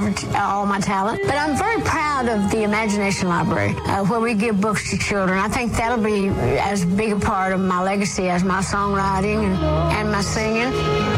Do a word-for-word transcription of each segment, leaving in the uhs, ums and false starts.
discover t- all my talent. But I'm very proud of the Imagination Library, uh, where we give books to children. I think that'll be as big a part of my legacy as my songwriting and, and my singing.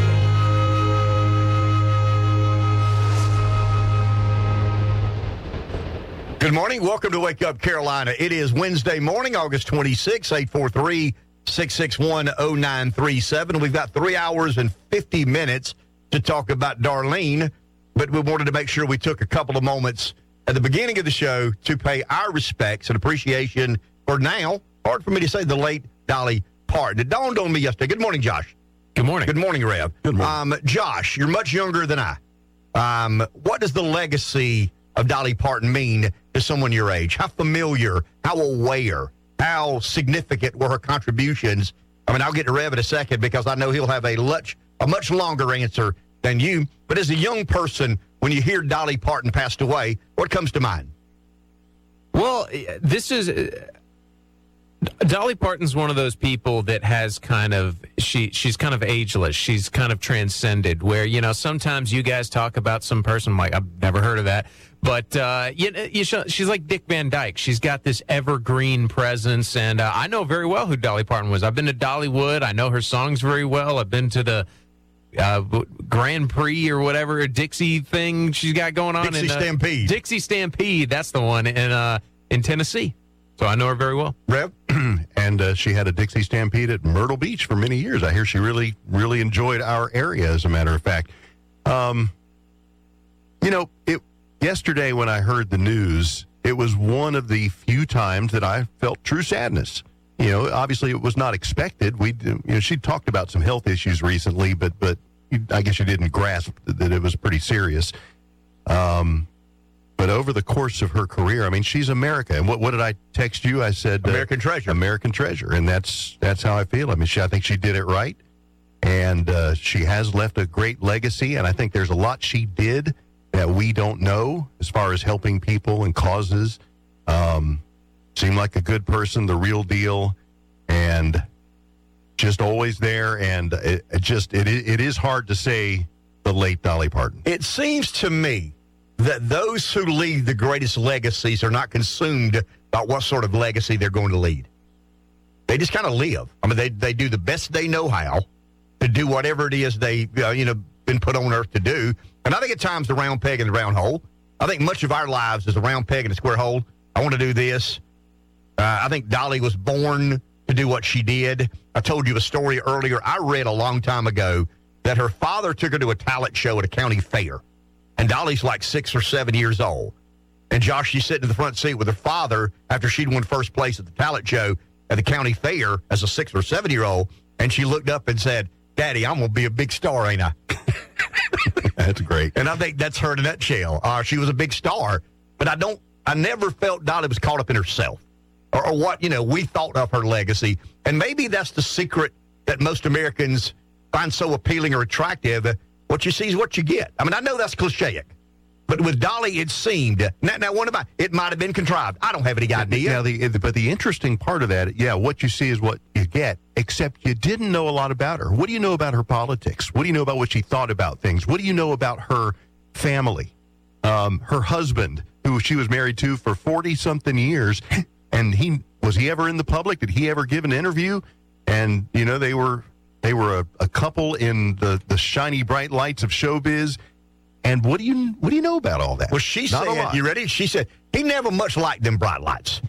Good morning. Welcome to Wake Up Carolina. It is Wednesday morning, August twenty-sixth, eight four three, six six one, zero nine three seven. We've got three hours and fifty minutes to talk about Darlene, but we wanted to make sure we took a couple of moments at the beginning of the show to pay our respects and appreciation for now, hard for me to say, the late Dolly Parton. It dawned on me yesterday. Good morning, Josh. Good morning. Good morning, Rev. Good morning. Um, Josh, you're much younger than I. Um, what does the legacy of Dolly Parton mean to someone your age? How familiar, how aware, how significant were her contributions? I mean, I'll get to Rev in a second because I know he'll have a much, a much longer answer than you. But as a young person, when you hear Dolly Parton passed away, what comes to mind? Well, this is... Uh, Dolly Parton's one of those people that has kind of, she she's kind of ageless. She's kind of transcended where, you know, sometimes you guys talk about some person, I'm like, I've never heard of that. But uh, you, you should, she's like Dick Van Dyke. She's got this evergreen presence. And uh, I know very well who Dolly Parton was. I've been to Dollywood. I know her songs very well. I've been to the uh, Grand Prix or whatever, Dixie thing she's got going on. Dixie in, uh, Stampede. Dixie Stampede, that's the one in, uh, in Tennessee. So I know her very well. Rev? And uh, she had a Dixie Stampede at Myrtle Beach for many years. I hear she really, really enjoyed our area, as a matter of fact. Um, you know, it yesterday when I heard the news, it was one of the few times that I felt true sadness. You know, obviously it was not expected. We, you know, she talked about some health issues recently, but but I guess you didn't grasp that it was pretty serious. Um. But over the course of her career, I mean, she's America. And what, what did I text you? I said American uh, treasure. American treasure, and that's that's how I feel. I mean, she, I think she did it right, and uh, she has left a great legacy. And I think there's a lot she did that we don't know as far as helping people and causes. Um, seemed like a good person, the real deal, and just always there. And it, it just it it is hard to say the late Dolly Parton. It seems to me that those who leave the greatest legacies are not consumed by what sort of legacy they're going to lead. They just kind of live. I mean, they they do the best they know how to do whatever it is they, uh, you know, been put on earth to do. And I think at times the round peg in the round hole. I think much of our lives is a round peg in a square hole. I want to do this. Uh, I think Dolly was born to do what she did. I told you a story earlier. I read a long time ago that her father took her to a talent show at a county fair. And Dolly's like six or seven years old. And Josh, she's sitting in the front seat with her father after she'd won first place at the talent show at the county fair as a six or seven-year-old. And she looked up and said, Daddy, I'm going to be a big star, ain't I? That's great. And I think that's her in a nutshell. Uh, she was a big star. But I don't, I never felt Dolly was caught up in herself or, or what, you know, we thought of her legacy. And maybe that's the secret that most Americans find so appealing or attractive. What you see is what you get. I mean, I know that's cliche, but with Dolly, it seemed. Now, now what about? It might have been contrived. I don't have any idea. Now, the, but the interesting part of that, yeah, what you see is what you get, except you didn't know a lot about her. What do you know about her politics? What do you know about what she thought about things? What do you know about her family? Um, her husband, who she was married to for forty-something years, and he was he ever in the public? Did he ever give an interview? And, you know, they were... They were a, a couple in the, the shiny, bright lights of showbiz. And what do you what do you know about all that? Well, she Not said, you ready? She said, he never much liked them bright lights.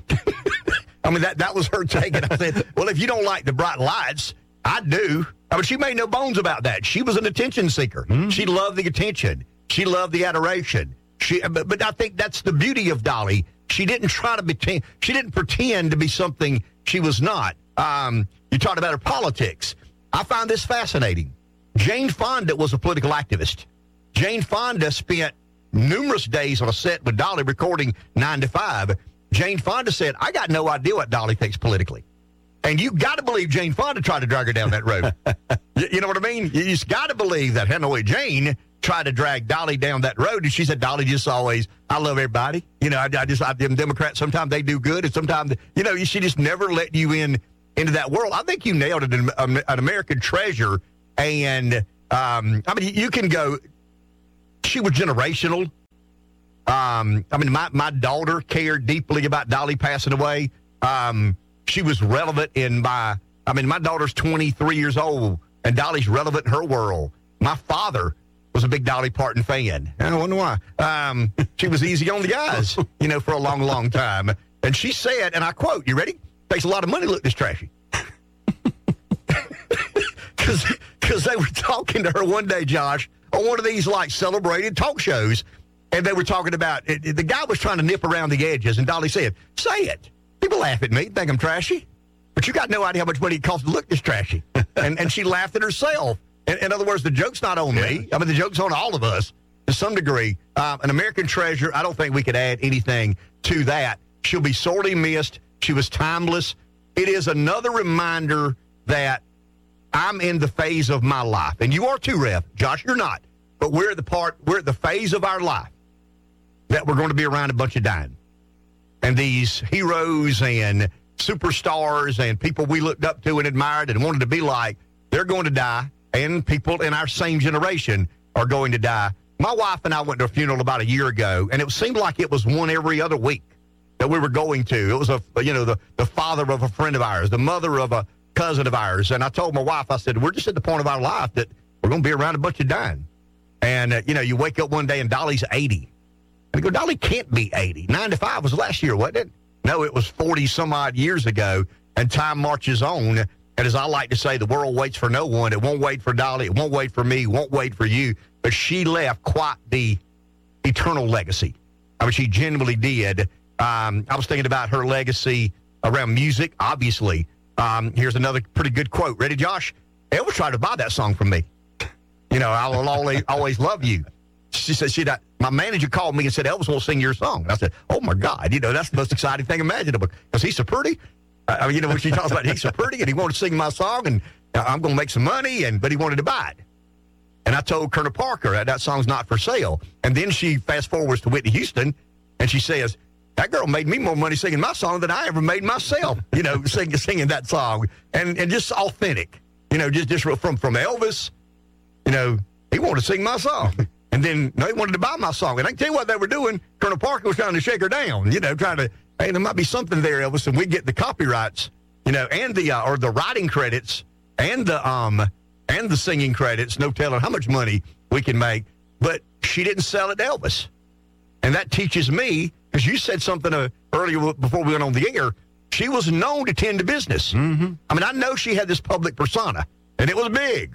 I mean, that, that was her take. And I said, well, if you don't like the bright lights, I do. I mean, she made no bones about that. She was an attention seeker. Mm-hmm. She loved the attention. She loved the adoration. She, but, but I think that's the beauty of Dolly. She didn't try to pretend. She didn't pretend to be something she was not. Um, you talked about her politics. I find this fascinating. Jane Fonda was a political activist. Jane Fonda spent numerous days on a set with Dolly recording nine to five. Jane Fonda said, I got no idea what Dolly thinks politically. And you got to believe Jane Fonda tried to drag her down that road. you, you know what I mean? You just got to believe that Hanoi Jane tried to drag Dolly down that road. And she said, Dolly just always, I love everybody. You know, I, I just, I, them Democrats, sometimes they do good. And sometimes, you know, she just never let you in into that world. I think you nailed it, an, an American treasure. And, um, I mean, you can go, she was generational. Um, I mean, my, my daughter cared deeply about Dolly passing away. Um, she was relevant in my, I mean, my daughter's twenty-three years old, and Dolly's relevant in her world. My father was a big Dolly Parton fan. I don't wonder why. Um, she was easy on the eyes, you know, for a long, long time. And she said, and I quote, you ready? Takes a lot of money to look this trashy. Because they were talking to her one day, Josh, on one of these, like, celebrated talk shows, and they were talking about, it, it, the guy was trying to nip around the edges, and Dolly said, say it. People laugh at me, think I'm trashy, but you got no idea how much money it costs to look this trashy. and, and she laughed at herself. In, in other words, the joke's not on me. I mean, the joke's on all of us to some degree. Um, an American treasure, I don't think we could add anything to that. She'll be sorely missed. She was timeless. It is another reminder that I'm in the phase of my life, and you are too, Rev. Josh, you're not, but we're at the part, we're at the phase of our life that we're going to be around a bunch of dying, and these heroes and superstars and people we looked up to and admired and wanted to be like, they're going to die, and people in our same generation are going to die. My wife and I went to a funeral about a year ago, and it seemed like it was one every other week that we were going to. It was a, you know, the the father of a friend of ours, the mother of a cousin of ours. And I told my wife, I said, we're just at the point of our life that we're going to be around a bunch of dying. And, uh, you know, you wake up one day and Dolly's eighty. And I go, Dolly can't be eighty. ninety-five was last year, wasn't it? No, it was forty some odd years ago. And time marches on. And as I like to say, the world waits for no one. It won't wait for Dolly. It won't wait for me. It won't wait for you. But she left quite the eternal legacy. I mean, she genuinely did. Um, I was thinking about her legacy around music, obviously. Um, here's another pretty good quote. Ready, Josh? Elvis tried to buy that song from me. You know, I will always, always love you. She said, she, my manager called me and said, Elvis will sing your song. And I said, oh, my God. You know, that's the most exciting thing imaginable. Because he's so pretty. I mean, you know, when she talks about he's so pretty and he wanted to sing my song and I'm going to make some money, and but he wanted to buy it. And I told Colonel Parker that, that song's not for sale. And then she fast forwards to Whitney Houston, and she says, that girl made me more money singing my song than I ever made myself, you know, sing, singing that song. And and just authentic, you know, just, just from, from Elvis, you know, he wanted to sing my song. And then no, he wanted to buy my song. And I can tell you what they were doing. Colonel Parker was trying to shake her down, you know, trying to, hey, there might be something there, Elvis, and we get the copyrights, you know, and the, uh, or the writing credits and the, um, and the singing credits, no telling how much money we can make. But she didn't sell it to Elvis. And that teaches me, because you said something uh, earlier before we went on the air, she was known to tend to business. Mm-hmm. I mean, I know she had this public persona, and it was big.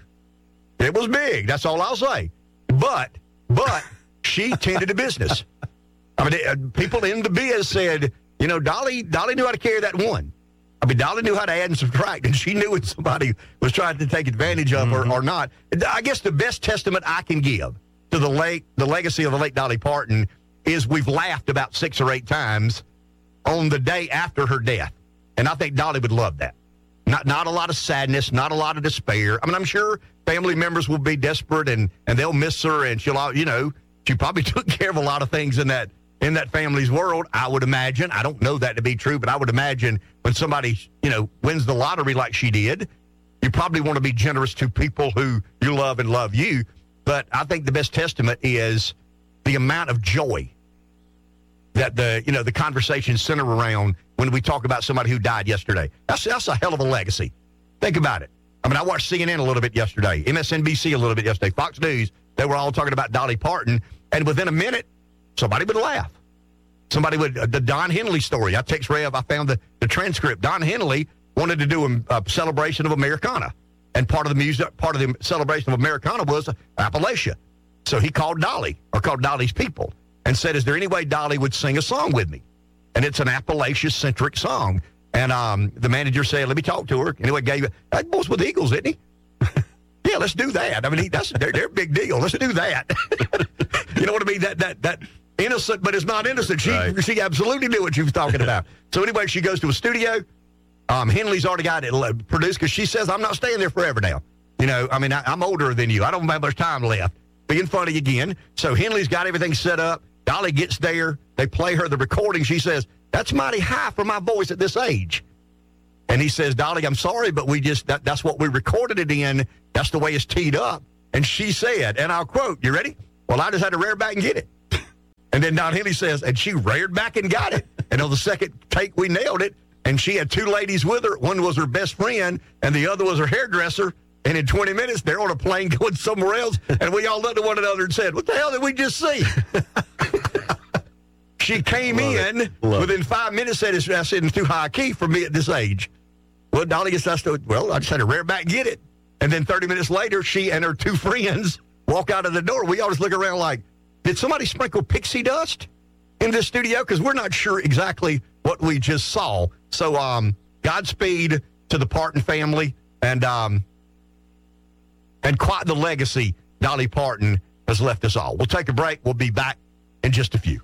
It was big. That's all I'll say. But, but she tended to business. I mean, uh, people in the biz said, you know, Dolly, Dolly knew how to carry that one. I mean, Dolly knew how to add and subtract, and she knew when somebody was trying to take advantage of mm-hmm. her or not. I guess the best testament I can give to the late, the legacy of the late Dolly Parton is we've laughed about six or eight times on the day after her death. And I think Dolly would love that. Not not a lot of sadness, not a lot of despair. I mean, I'm sure family members will be desperate and, and they'll miss her, and she'll, you know, she probably took care of a lot of things in that in that family's world, I would imagine. I don't know that to be true, but I would imagine when somebody, you know, wins the lottery like she did, you probably want to be generous to people who you love and love you. But I think the best testament is the amount of joy that the, you know, the conversation center around when we talk about somebody who died yesterday. That's, that's a hell of a legacy. Think about it. I mean, I watched C N N a little bit yesterday, M S N B C a little bit yesterday, Fox News. They were all talking about Dolly Parton, and within a minute, somebody would laugh. Somebody would, uh, the Don Henley story. I text Rev, I found the, the transcript. Don Henley wanted to do a, a celebration of Americana, and part of the music, part of the celebration of Americana was Appalachia. So he called Dolly, or called Dolly's people, and said, is there any way Dolly would sing a song with me? And it's an Appalachia-centric song. And um, the manager said, let me talk to her. Anyway, gave it. That boy's with the Eagles, isn't he? Yeah, let's do that. I mean, he, that's they're, they're a big deal. Let's do that. You know what I mean? That that that innocent, but it's not innocent. She right. she absolutely knew what she was talking about. So anyway, she goes to a studio. Um, Henley's already got it produced because she says, I'm not staying there forever now. You know, I mean, I, I'm older than you. I don't have much time left. Being funny again. So Henley's got everything set up. Dolly gets there. They play her the recording. She says, that's mighty high for my voice at this age. And he says, Dolly, I'm sorry, but we just, that, that's what we recorded it in. That's the way it's teed up. And she said, and I'll quote, you ready? Well, I just had to rear back and get it. And then Don Henley says, and she reared back and got it. And on the second take, we nailed it. And she had two ladies with her. One was her best friend, and the other was her hairdresser. And in twenty minutes, they're on a plane going somewhere else. And we all looked at one another and said, what the hell did we just see? She came Love in within it. five minutes, said, it's, I said, it's too high key for me at this age. Well, Dolly gets us to, well, I just had to rear back, get it. And then thirty minutes later, she and her two friends walk out of the door. We all just look around like, did somebody sprinkle pixie dust in this studio? Because we're not sure exactly what we just saw. So, um, Godspeed to the Parton family, and um, and quite the legacy Dolly Parton has left us all. We'll take a break. We'll be back in just a few.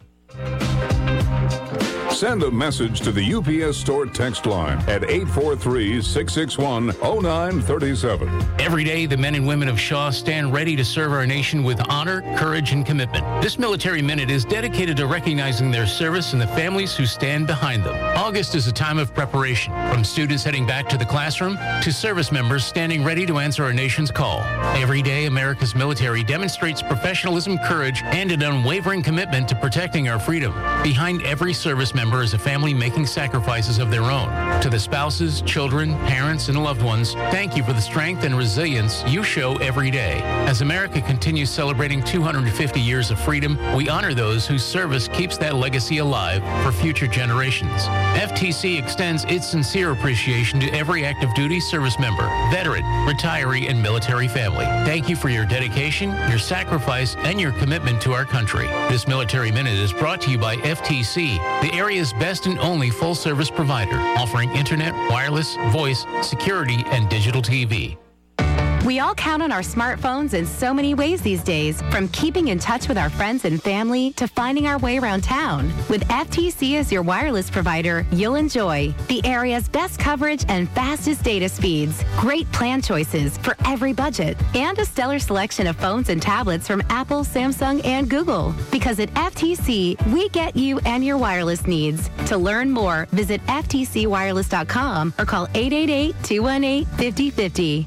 Send a message to the U P S Store text line at eight four three, six six one, zero nine three seven. Every day, the men and women of Shaw stand ready to serve our nation with honor, courage, and commitment. This Military Minute is dedicated to recognizing their service and the families who stand behind them. August is a time of preparation, from students heading back to the classroom to service members standing ready to answer our nation's call. Every day, America's military demonstrates professionalism, courage, and an unwavering commitment to protecting our freedom. Behind every service member is a family making sacrifices of their own. To the spouses, children, parents, and loved ones, thank you for the strength and resilience you show every day. As America continues celebrating two hundred fifty years of freedom, we honor those whose service keeps that legacy alive for future generations. F T C extends its sincere appreciation to every active duty service member, veteran, retiree, and military family. Thank you for your dedication, your sacrifice, and your commitment to our country. This Military Minute is brought to you by F T C, the area's best and only full-service provider, offering internet, wireless, voice, security, and digital T V. We all count on our smartphones in so many ways these days, from keeping in touch with our friends and family to finding our way around town. With F T C as your wireless provider, you'll enjoy the area's best coverage and fastest data speeds, great plan choices for every budget, and a stellar selection of phones and tablets from Apple, Samsung, and Google. Because at F T C, we get you and your wireless needs. To learn more, visit F T C wireless dot com or call eight eight eight, two one eight, five zero five zero.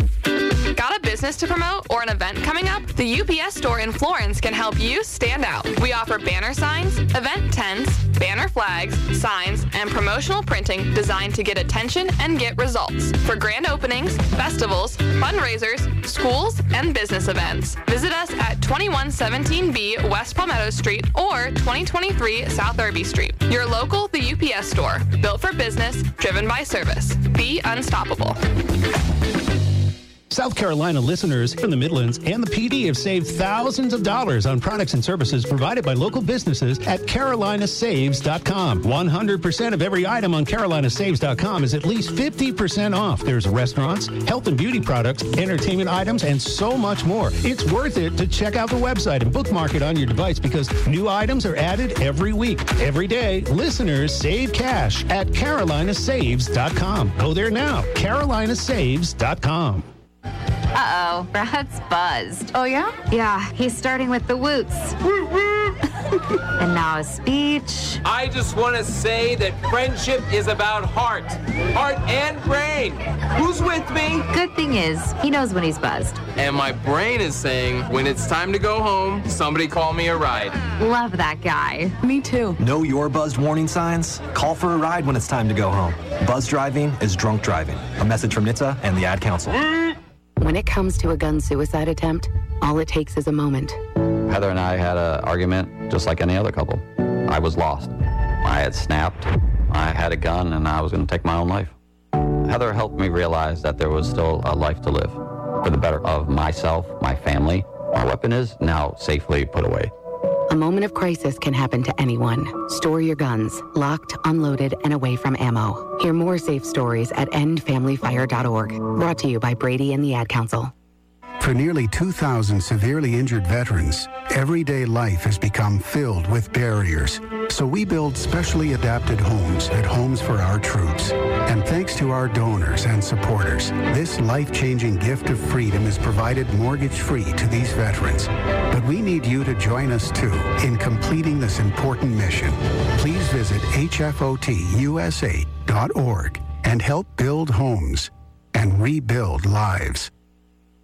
Got a business to promote or an event coming up? The U P S Store in Florence can help you stand out. We offer banner signs, event tents, banner flags, signs, and promotional printing designed to get attention and get results for grand openings, festivals, fundraisers, schools, and business events. Visit us at twenty-one seventeen B West Palmetto Street or twenty twenty-three South Irby Street. Your local, the U P S Store, built for business, driven by service. Be unstoppable. South Carolina listeners from the Midlands and the P D have saved thousands of dollars on products and services provided by local businesses at Carolina Saves dot com. one hundred percent of every item on Carolina Saves dot com is at least fifty percent off. There's restaurants, health and beauty products, entertainment items, and so much more. It's worth it to check out the website and bookmark it on your device because new items are added every week. Every day, listeners save cash at Carolina Saves dot com. Go there now, Carolina Saves dot com. Uh-oh, Brad's buzzed. Oh, yeah? Yeah, he's starting with the woots. And now a speech. I just want to say that friendship is about heart. Heart and brain. Who's with me? Good thing is, he knows when he's buzzed. And my brain is saying, when it's time to go home, somebody call me a ride. Love that guy. Me too. Know your buzzed warning signs? Call for a ride when it's time to go home. Buzz driving is drunk driving. A message from N H T S A and the Ad Council. When it comes to a gun suicide attempt, all it takes is a moment. Heather and I had an argument just like any other couple. I was lost. I had snapped. I had a gun and I was going to take my own life. Heather helped me realize that there was still a life to live for the better of myself, my family. My weapon is now safely put away. A moment of crisis can happen to anyone. Store your guns, locked, unloaded, and away from ammo. Hear more safe stories at end family fire dot org. Brought to you by Brady and the Ad Council. For nearly two thousand severely injured veterans, everyday life has become filled with barriers. So we build specially adapted homes at Homes for Our Troops. And thanks to our donors and supporters, this life-changing gift of freedom is provided mortgage-free to these veterans. But we need you to join us, too, in completing this important mission. Please visit H F O T U S A dot org and help build homes and rebuild lives.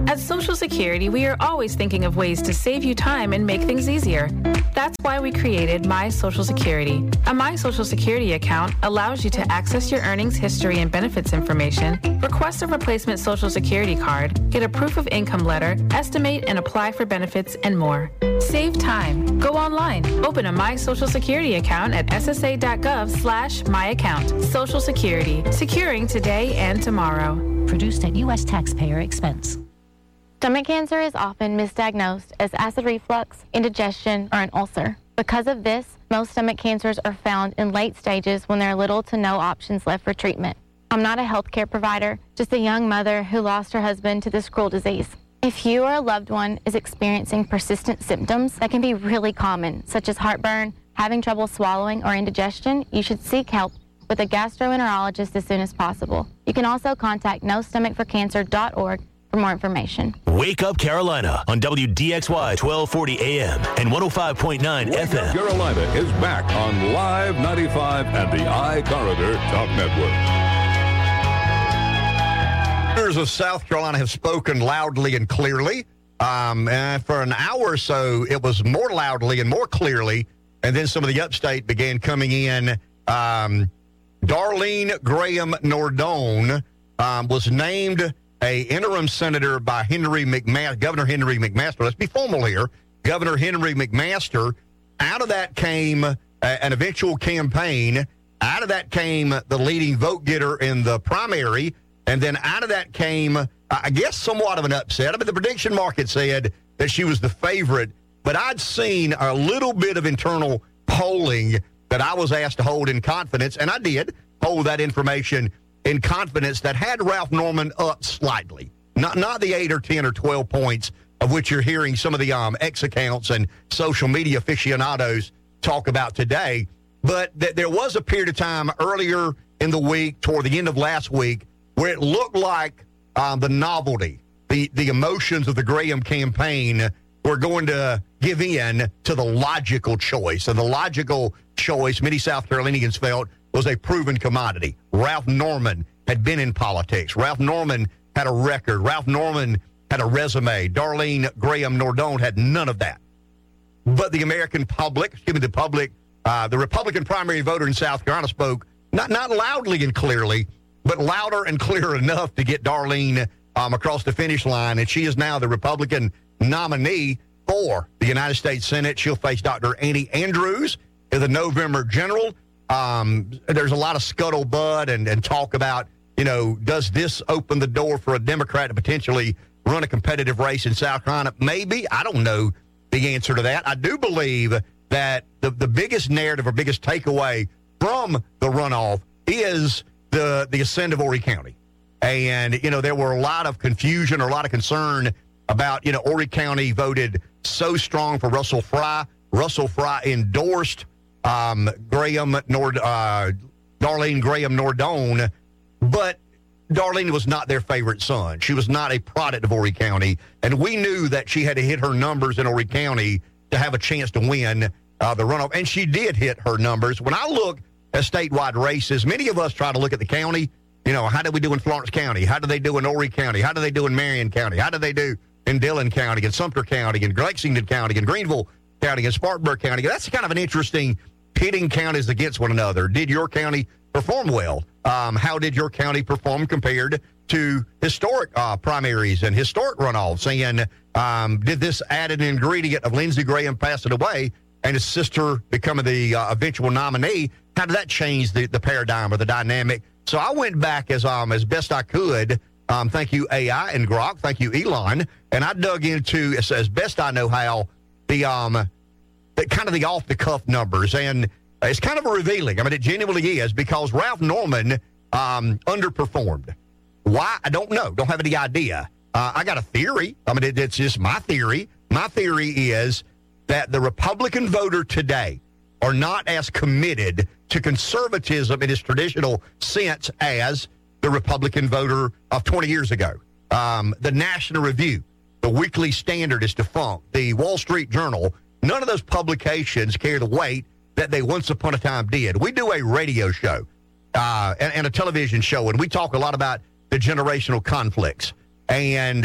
At Social Security, we are always thinking of ways to save you time and make things easier. That's why we created My Social Security. A My Social Security account allows you to access your earnings history and benefits information, request a replacement Social Security card, get a proof of income letter, estimate and apply for benefits, and more. Save time. Go online. Open a My Social Security account at ssa.gov slash my account. Social Security. Securing today and tomorrow. Produced at U S taxpayer expense. Stomach cancer is often misdiagnosed as acid reflux, indigestion, or an ulcer. Because of this, most stomach cancers are found in late stages when there are little to no options left for treatment. I'm not a healthcare provider, just a young mother who lost her husband to this cruel disease. If you or a loved one is experiencing persistent symptoms that can be really common, such as heartburn, having trouble swallowing, or indigestion, you should seek help with a gastroenterologist as soon as possible. You can also contact no stomach for cancer dot org for more information. Wake Up Carolina on W D X Y twelve forty A M and one oh five point nine F M. Carolina is back on Live ninety-five and the iCorridor Talk Network. Senators of South Carolina have spoken loudly and clearly. Um, and for an hour or so, it was more loudly and more clearly. And then some of the upstate began coming in. Um, Darlene Graham Nordone um, was named a interim senator by Henry McMaster, Governor Henry McMaster. Let's be formal here. Governor Henry McMaster. Out of that came a, an eventual campaign. Out of that came the leading vote getter in the primary. And then out of that came, I guess, somewhat of an upset. I mean, the prediction market said that she was the favorite, but I'd seen a little bit of internal polling that I was asked to hold in confidence, and I did hold that information in confidence that had Ralph Norman up slightly. Not not the eight or ten or twelve points of which you're hearing some of the um, X accounts and social media aficionados talk about today, but th- there was a period of time earlier in the week, toward the end of last week, where it looked like um, the novelty, the, the emotions of the Graham campaign were going to give in to the logical choice. And the logical choice, many South Carolinians felt, was a proven commodity. Ralph Norman had been in politics. Ralph Norman had a record. Ralph Norman had a resume. Darlene Graham Nordone had none of that. But the American public, excuse me, the public, uh, the Republican primary voter in South Carolina spoke not, not loudly and clearly, but louder and clear enough to get Darlene um, across the finish line. And she is now the Republican nominee for the United States Senate. She'll face Doctor Annie Andrews in the November general. Um, there's a lot of scuttlebutt and, and talk about, you know, does this open the door for a Democrat to potentially run a competitive race in South Carolina? Maybe. I don't know the answer to that. I do believe that the, the biggest narrative or biggest takeaway from the runoff is the the ascent of Horry County. And, you know, there were a lot of confusion or a lot of concern about, you know, Horry County voted so strong for Russell Fry. Russell Fry endorsed um, Graham Nord, uh, Darlene Graham Nordone, but Darlene was not their favorite son. She was not a product of Horry County, and we knew that she had to hit her numbers in Horry County to have a chance to win uh, the runoff, and she did hit her numbers. When I look at statewide races, many of us try to look at the county. You know, how did we do in Florence County? How do they do in Horry County? How do they do in Marion County? How do they do in Dillon County, in Sumter County, in Lexington County, in Greenville County, in Spartanburg County? That's kind of an interesting pitting counties against one another. Did your county perform well? Um, how did your county perform compared to historic uh, primaries and historic runoffs? And um, did this add an ingredient of Lindsey Graham passing away and his sister becoming the uh, eventual nominee? How did that change the, the paradigm or the dynamic? So I went back as um as best I could. Um, thank you, A I and Grok. Thank you, Elon. And I dug into, as, as best I know how, the um the kind of the off-the-cuff numbers. And it's kind of revealing. I mean, it genuinely is, because Ralph Norman um, underperformed. Why? I don't know. Don't have any idea. Uh, I got a theory. I mean, it, it's just my theory. My theory is that the Republican voter today are not as committed to conservatism in its traditional sense as the Republican voter of twenty years ago. Um, the National Review, the Weekly Standard is defunct. The Wall Street Journal, none of those publications carry the weight that they once upon a time did. We do a radio show uh, and, and a television show, and we talk a lot about the generational conflicts. And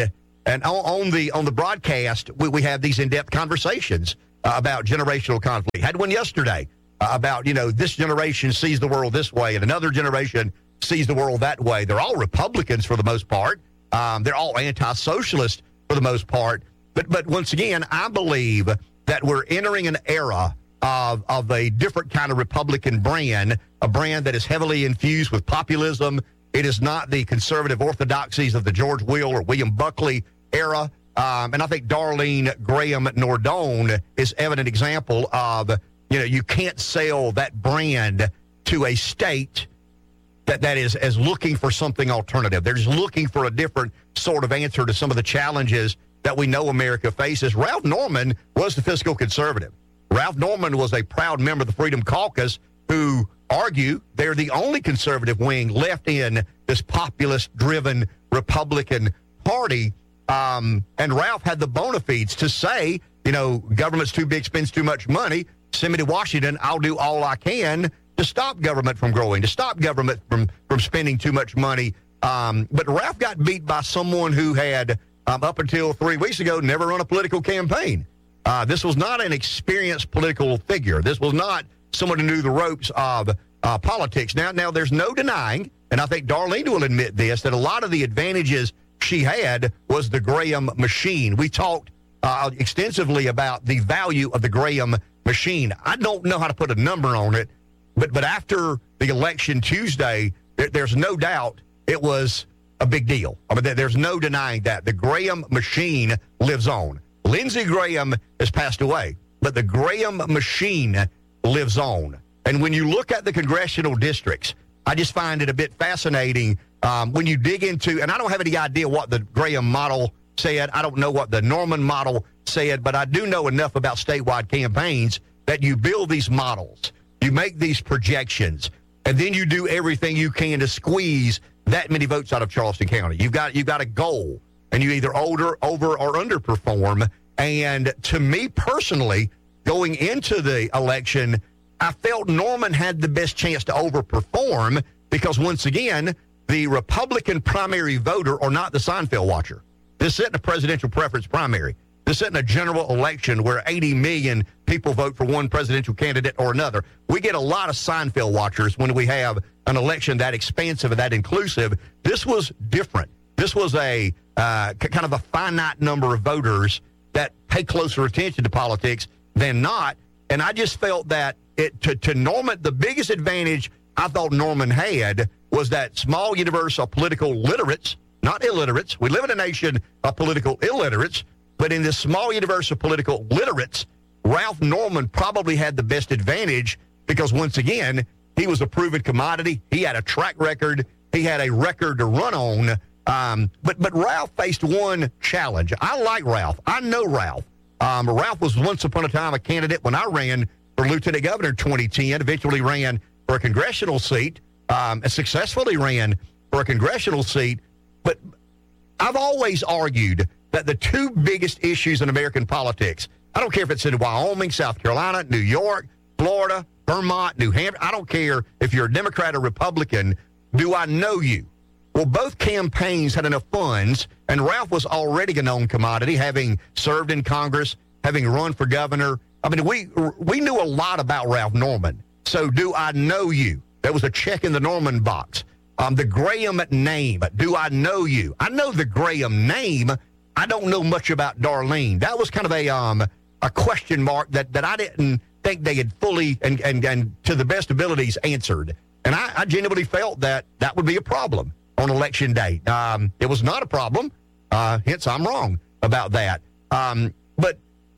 And on, on the on the broadcast, we, we have these in-depth conversations uh, about generational conflict. Had one yesterday uh, about, you know, this generation sees the world this way and another generation sees the world that way. They're all Republicans for the most part. Um, they're all anti-socialist for the most part. But but once again, I believe that we're entering an era of, of a different kind of Republican brand, a brand that is heavily infused with populism. It is not the conservative orthodoxies of the George Will or William Buckley era. Um, and I think Darlene Graham Nordone is evident example of, you know, you can't sell that brand to a state that, that is, is looking for something alternative. They're just looking for a different sort of answer to some of the challenges that we know America faces. Ralph Norman was the fiscal conservative. Ralph Norman was a proud member of the Freedom Caucus who argue they're the only conservative wing left in this populist-driven Republican Party. Um, and Ralph had the bona fides to say, you know, government's too big, spends too much money. Send me to Washington. I'll do all I can to stop government from growing, to stop government from, from spending too much money. Um, but Ralph got beat by someone who had, um, up until three weeks ago, never run a political campaign. Uh, this was not an experienced political figure. This was not someone who knew the ropes of uh, politics. Now, now, there's no denying, and I think Darlene will admit this, that a lot of the advantages she had was the Graham machine. We talked uh, extensively about the value of the Graham machine. I don't know how to put a number on it, but but after the election Tuesday, there, there's no doubt it was a big deal. I mean, there's no denying that. The Graham machine lives on. Lindsey Graham has passed away, but the Graham machine lives on. And when you look at the congressional districts, I just find it a bit fascinating um, when you dig into, and I don't have any idea what the Graham model said. I don't know what the Norman model said, but I do know enough about statewide campaigns that you build these models, you make these projections, and then you do everything you can to squeeze that many votes out of Charleston County. You've got you've got a goal, and you either over, over or underperform. And to me personally, going into the election, I felt Norman had the best chance to overperform because, once again, the Republican primary voter are not the Seinfeld watcher. This isn't a presidential preference primary. This isn't a general election where eighty million people vote for one presidential candidate or another. We get a lot of Seinfeld watchers when we have an election that expansive and that inclusive. This was different. This was a uh, kind of a finite number of voters that pay closer attention to politics than not. And I just felt that it to, to Norman, the biggest advantage I thought Norman had was that small universe of political literates, not illiterates. We live in a nation of political illiterates, but in this small universe of political literates, Ralph Norman probably had the best advantage because, once again, he was a proven commodity. He had a track record. He had a record to run on. Um, but but Ralph faced one challenge. I like Ralph. I know Ralph. Um, Ralph was once upon a time a candidate when I ran for lieutenant governor in twenty ten, eventually ran for a congressional seat, um, and successfully ran for a congressional seat. But I've always argued that the two biggest issues in American politics, I don't care if it's in Wyoming, South Carolina, New York, Florida, Vermont, New Hampshire, I don't care if you're a Democrat or Republican, do I know you? Well, both campaigns had enough funds, and Ralph was already a known commodity, having served in Congress, having run for governor. I mean, we we knew a lot about Ralph Norman. So do I know you? That was a check in the Norman box. Um, the Graham name, do I know you? I know the Graham name. I don't know much about Darlene. That was kind of a um a question mark that, that I didn't think they had fully and, and, and to the best abilities answered. And I, I genuinely felt that that would be a problem on election day. Um, it was not a problem, uh, hence I'm wrong about that. Um, but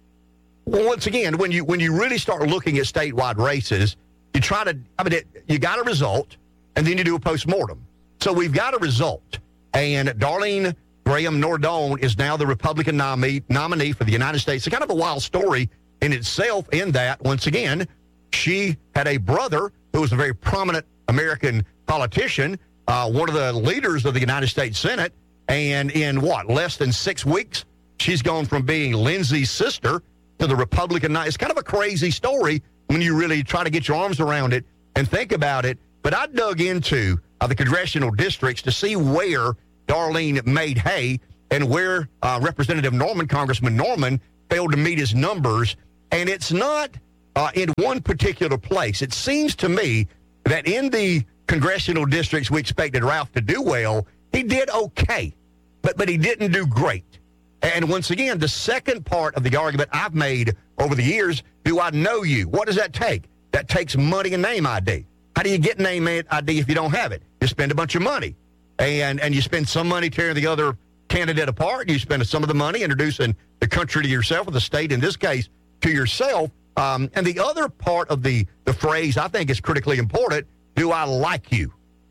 once again, when you when you really start looking at statewide races, you try to, I mean, it, you got a result, and then you do a postmortem. So we've got a result, and Darlene Graham Nordone is now the Republican nominee, nominee for the United States. It's kind of a wild story in itself in that, once again, she had a brother who was a very prominent American politician, uh, one of the leaders of the United States Senate, and in what, less than six weeks, she's gone from being Lindsey's sister to the Republican. It's kind of a crazy story when you really try to get your arms around it and think about it. But I dug into uh, the congressional districts to see where Darlene made hay, and where uh, Representative Norman, Congressman Norman, failed to meet his numbers. And it's not uh, in one particular place. It seems to me that in the congressional districts we expected Ralph to do well, he did okay, but but he didn't do great. And once again, the second part of the argument I've made over the years, do I know you? What does that take? That takes money and name I D. How do you get name I D if you don't have it? You spend a bunch of money, and and you spend some money tearing the other candidate apart. You spend some of the money introducing the country to yourself, or the state in this case, to yourself. Um, and the other part of the, the phrase I think is critically important, do I like you?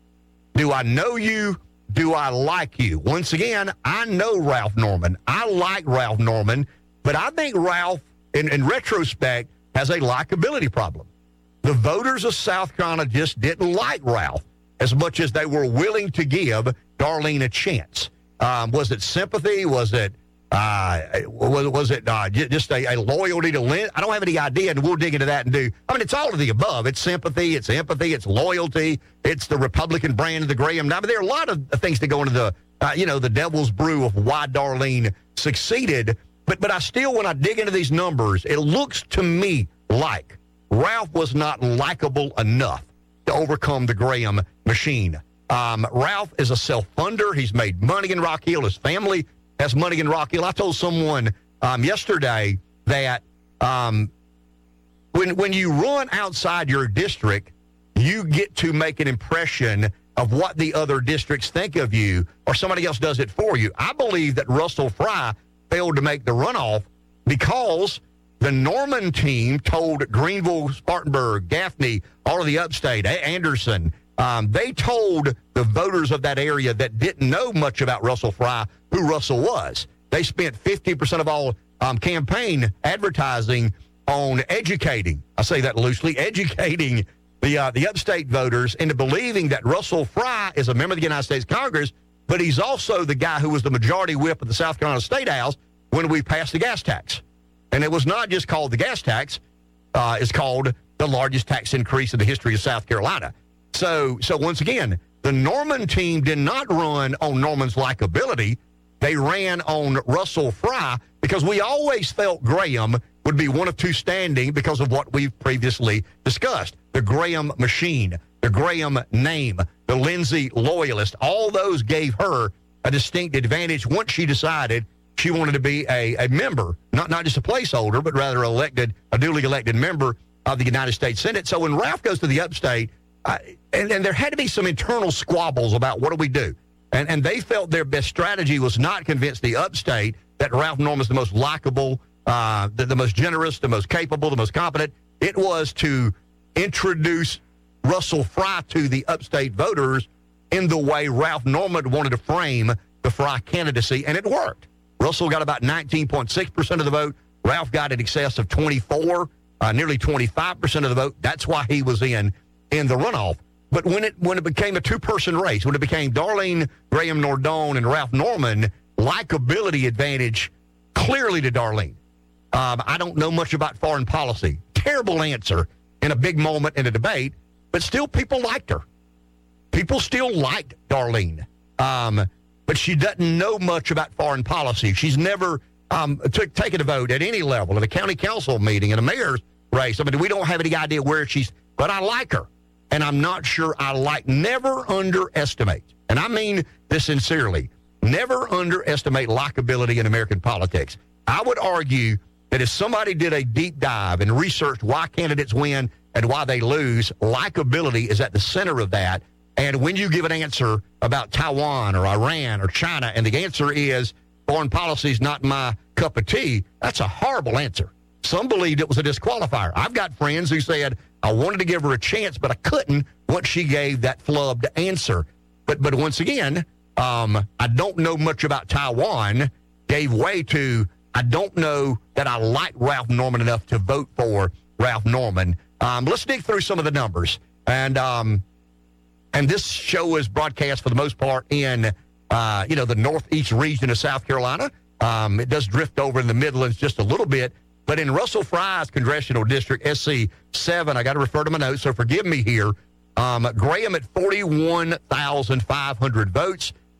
Do I know you? Do I like you? Once again, I know Ralph Norman. I like Ralph Norman, but I think Ralph, in, in retrospect, has a likability problem. The voters of South Carolina just didn't like Ralph as much as they were willing to give Darlene a chance. Um, was it sympathy? Was it uh, was, was it uh, just a, a loyalty to Lynn? I don't have any idea, and we'll dig into that and do. I mean, it's all of the above. It's sympathy, it's empathy, it's loyalty, it's the Republican brand of the Graham. I mean, there are a lot of things that go into the uh, you know the devil's brew of why Darlene succeeded. But but I still, when I dig into these numbers, it looks to me like Ralph was not likable enough to overcome the Graham machine. Um, Ralph is a self-funder. He's made money in Rock Hill. His family has money in Rock Hill. I told someone um, yesterday that um, when when you run outside your district, you get to make an impression of what the other districts think of you, or somebody else does it for you. I believe that Russell Fry failed to make the runoff because the Norman team told Greenville, Spartanburg, Gaffney, all of the upstate, Anderson, um, they told the voters of that area that didn't know much about Russell Fry who Russell was. They spent fifty percent of all um, campaign advertising on educating, I say that loosely, educating the uh, the upstate voters into believing that Russell Fry is a member of the United States Congress, but he's also the guy who was the majority whip of the South Carolina State House when we passed the gas tax. And it was not just called the gas tax. Uh, it's called the largest tax increase in the history of South Carolina. So, so once again, the Norman team did not run on Norman's likability. They ran on Russell Fry because we always felt Graham would be one of two standing because of what we've previously discussed. The Graham machine, the Graham name, the Lindsay loyalist, all those gave her a distinct advantage once she decided she wanted to be a, a member, not, not just a placeholder, but rather elected, a duly elected member of the United States Senate. So when Ralph goes to the upstate, uh, and, and there had to be some internal squabbles about what do we do. And, and they felt their best strategy was not convince the upstate that Ralph Norman's the most likable, uh, the, the most generous, the most capable, the most competent. It was to introduce Russell Fry to the upstate voters in the way Ralph Norman wanted to frame the Fry candidacy, and it worked. Russell got about nineteen point six percent of the vote. Ralph got in excess of twenty-four, uh, nearly twenty-five percent of the vote. That's why he was in in the runoff. But when it when it became a two-person race, when it became Darlene Graham Nordone and Ralph Norman, likability advantage clearly to Darlene. Um, I don't know much about foreign policy. Terrible answer in a big moment in a debate, but still people liked her. People still liked Darlene. Um, but she doesn't know much about foreign policy. She's never um, t- taken a vote at any level, at a county council meeting, in a mayor's race. I mean, we don't have any idea where she's, but I like her. And I'm not sure I like, never underestimate, and I mean this sincerely, never underestimate likability in American politics. I would argue that if somebody did a deep dive and researched why candidates win and why they lose, likability is at the center of that. And when you give an answer about Taiwan or Iran or China, and the answer is foreign policy is not my cup of tea, that's a horrible answer. Some believed it was a disqualifier. I've got friends who said, I wanted to give her a chance, but I couldn't once she gave that flubbed answer. But but once again, um, I don't know much about Taiwan, gave way to, I don't know that I like Ralph Norman enough to vote for Ralph Norman. Um, let's dig through some of the numbers. And um, and this show is broadcast for the most part in, uh, you know, the northeast region of South Carolina. Um, it does drift over in the Midlands just a little bit. But in Russell Fry's congressional district, S C seven, I got to refer to my notes, so forgive me here. Um, Graham at forty-one thousand five hundred votes,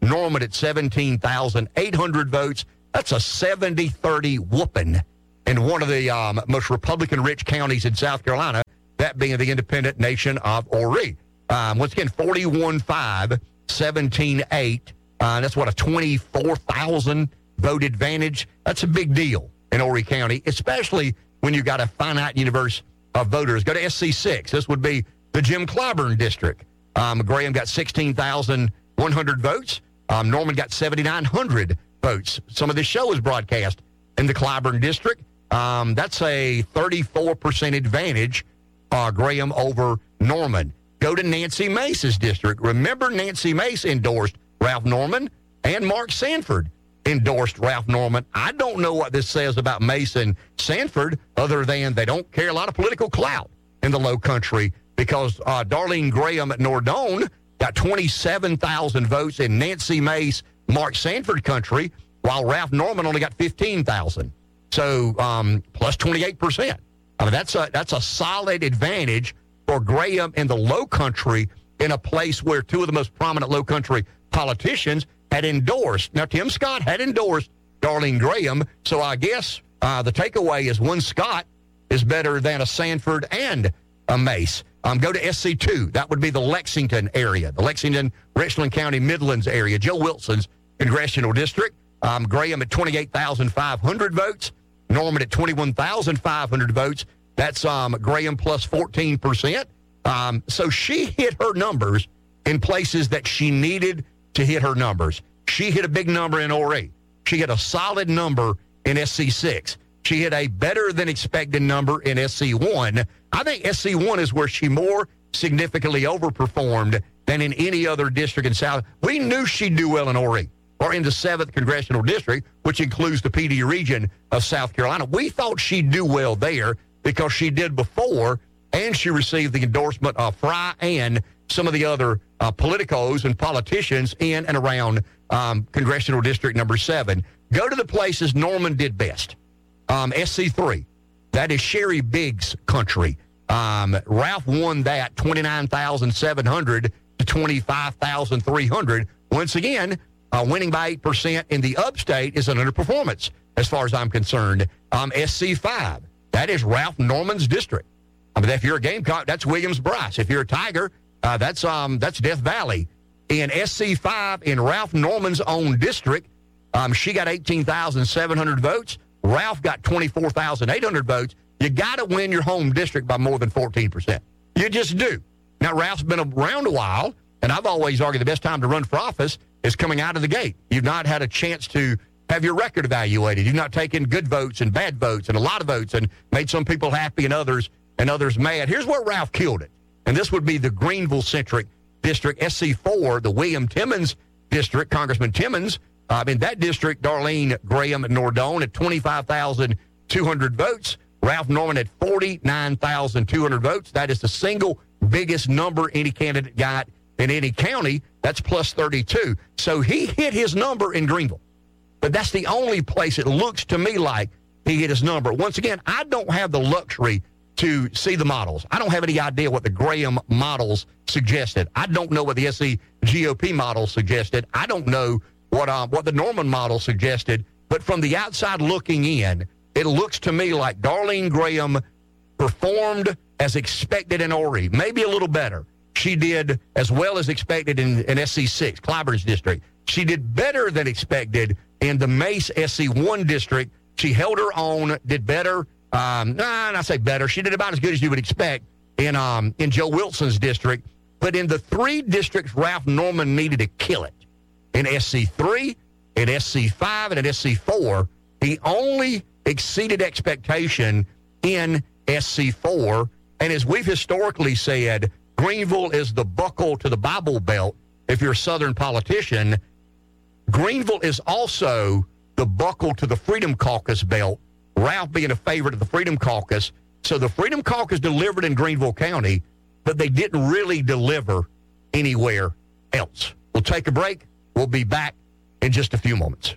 Norman at seventeen thousand eight hundred votes. That's a seventy thirty whooping in one of the um, most Republican-rich counties in South Carolina, that being the independent nation of Horry. Um, once again, forty-one five, seventeen eight. Uh, that's what, a twenty-four thousand vote advantage. That's a big deal in Horry County, especially when you've got a finite universe of voters. Go to S C six. This would be the Jim Clyburn district. Um, Graham got sixteen thousand one hundred votes. Um, Norman got seventy-nine hundred votes. Some of this show is broadcast in the Clyburn district. Um, that's a thirty-four percent advantage, uh, Graham over Norman. Go to Nancy Mace's district. Remember, Nancy Mace endorsed Ralph Norman, and Mark Sanford endorsed Ralph Norman. I don't know what this says about Mace and Sanford, other than they don't carry a lot of political clout in the Low Country, because uh, Darlene Graham at Nordone got twenty-seven thousand votes in Nancy Mace, Mark Sanford country, while Ralph Norman only got fifteen thousand. So um, plus twenty-eight percent. I mean, that's a, that's a solid advantage for Graham in the Low Country, in a place where two of the most prominent Low Country politicians had endorsed. Now, Tim Scott had endorsed Darlene Graham, so I guess uh, the takeaway is one Scott is better than a Sanford and a Mace. Um, go to S C two. That would be the Lexington area, the Lexington, Richland County, Midlands area, Joe Wilson's congressional district. Um, Graham at twenty-eight thousand five hundred votes. Norman at twenty-one thousand five hundred votes. That's um, Graham plus fourteen percent. Um, so she hit her numbers in places that she needed to hit her numbers. She hit a big number in Horry. She hit a solid number in S C six. She hit a better than expected number in S C one. I think S C one is where she more significantly overperformed than in any other district in South. We knew she'd do well in Horry, or in the seventh Congressional District, which includes the P D region of South Carolina. We thought she'd do well there because she did before, and she received the endorsement of Fry and some of the other uh, politicos and politicians in and around um, Congressional District number seven. Go to the places Norman did best. Um, S C three, that is Sherry Biggs' country. Um, Ralph won that twenty-nine thousand seven hundred to twenty-five thousand three hundred. Once again, uh, winning by eight percent in the upstate is an underperformance as far as I'm concerned. Um, S C five, that is Ralph Norman's district. I mean, if you're a Gamecock, that's Williams-Brice. If you're a Tiger, uh, that's um, that's Death Valley. In S C five, in Ralph Norman's own district, um, she got eighteen thousand seven hundred votes. Ralph got twenty-four thousand eight hundred votes. You got to win your home district by more than fourteen percent. You just do. Now, Ralph's been around a while, and I've always argued the best time to run for office is coming out of the gate. You've not had a chance to have your record evaluated. You've not taken good votes and bad votes and a lot of votes and made some people happy and others and others mad. Here's where Ralph killed it, and this would be the Greenville-centric district, S C four, the William Timmons district, Congressman Timmons. Uh, in that district, Darlene Graham at Nordone at twenty-five thousand two hundred votes. Ralph Norman at forty-nine thousand two hundred votes. That is the single biggest number any candidate got in any county. That's plus thirty-two. So he hit his number in Greenville. But that's the only place it looks to me like he hit his number. Once again, I don't have the luxury to see the models. I don't have any idea what the Graham models suggested. I don't know what the S C G O P model suggested. I don't know what uh, what the Norman model suggested. But from the outside looking in, it looks to me like Darlene Graham performed as expected in Horry, maybe a little better. She did as well as expected in, in S C six, Clyburn's district. She did better than expected in the Mace S C one district. She held her own, did better. Um, nah, and I say better. She did about as good as you would expect in um, in Joe Wilson's district. But in the three districts Ralph Norman needed to kill it, in S C three, in S C five, and in S C four, he only exceeded expectation in S C four. And as we've historically said, Greenville is the buckle to the Bible Belt if you're a Southern politician. Greenville is also the buckle to the Freedom Caucus belt, Ralph being a favorite of the Freedom Caucus. So the Freedom Caucus delivered in Greenville County, but they didn't really deliver anywhere else. We'll take a break. We'll be back in just a few moments.